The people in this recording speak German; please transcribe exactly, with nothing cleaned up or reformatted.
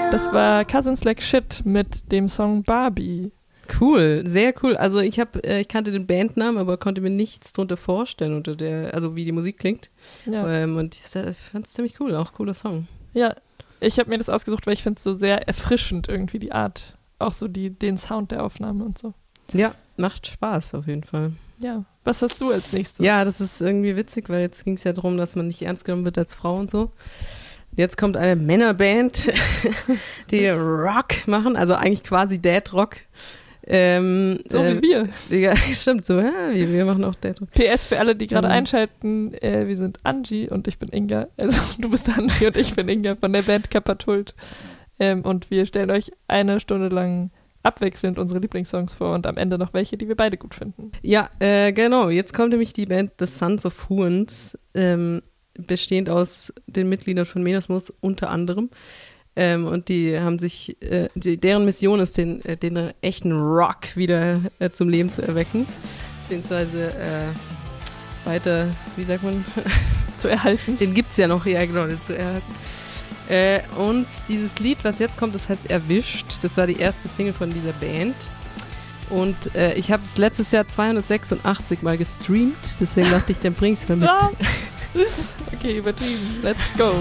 Das war Cousins Like Shit mit dem Song Barbie. Cool, sehr cool. Also ich habe, äh, ich kannte den Bandnamen, aber konnte mir nichts drunter vorstellen, unter der, also wie die Musik klingt. Ja. Ähm, und ich, ich fand es ziemlich cool, auch cooler Song. Ja, ich habe mir das ausgesucht, weil ich finde es so sehr erfrischend irgendwie, die Art. Auch so die, den Sound der Aufnahme und so. Ja, macht Spaß auf jeden Fall. Ja, was hast du als nächstes? Ja, das ist irgendwie witzig, weil jetzt ging es ja darum, dass man nicht ernst genommen wird als Frau und so. Jetzt kommt eine Männerband, die Rock machen, also eigentlich quasi Dad Rock. Ähm, so äh, wie wir. Ja, stimmt, so, ja, wir, wir machen auch Dad Rock. P S für alle, die gerade Mhm. einschalten, äh, wir sind Angie und ich bin Inga. Also du bist Angie und ich bin Inga von der Band Kapatult. Ähm, und wir stellen euch eine Stunde lang abwechselnd unsere Lieblingssongs vor und am Ende noch welche, die wir beide gut finden. Ja, äh, genau. Jetzt kommt nämlich die Band The Sons of Huans, ähm, bestehend aus den Mitgliedern von Menasmus unter anderem. Ähm, und die haben sich, äh, die, deren Mission ist, den, äh, den echten Rock wieder äh, zum Leben zu erwecken. Beziehungsweise äh, weiter, wie sagt man, zu erhalten. Den gibt's ja noch, ja genau, den zu erhalten. Äh, und dieses Lied, was jetzt kommt, das heißt Erwischt. Das war die erste Single von dieser Band. Und äh, ich habe es letztes Jahr zweihundertsechsundachtzig Mal gestreamt. Deswegen dachte ich, dann bring ich's mal mit. Was? Okay, übertrieben. Let's go.